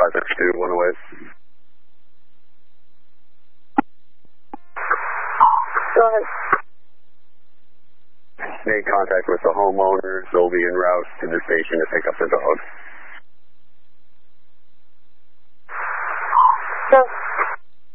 562, 108. Go ahead. Made contact with the homeowner. They'll be en route to the station to pick up the dog.